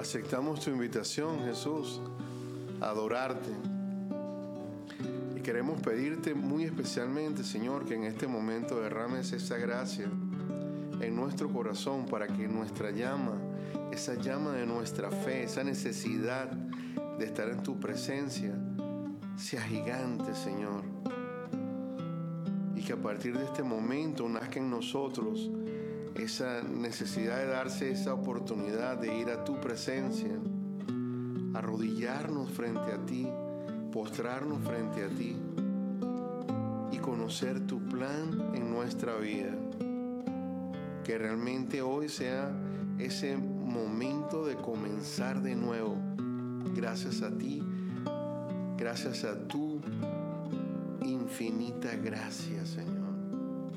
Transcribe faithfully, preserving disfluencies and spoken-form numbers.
Aceptamos tu invitación, Jesús, a adorarte. Y queremos pedirte muy especialmente, Señor, que en este momento derrames esa gracia en nuestro corazón para que nuestra llama, esa llama de nuestra fe, esa necesidad de estar en tu presencia, sea gigante, Señor. Y que a partir de este momento nazca en nosotros esa necesidad de darse esa oportunidad de ir a tu presencia, arrodillarnos frente a ti, postrarnos frente a ti y conocer tu plan en nuestra vida. Que realmente hoy sea ese momento de comenzar de nuevo, gracias a ti, gracias a tu infinita gracia, Señor.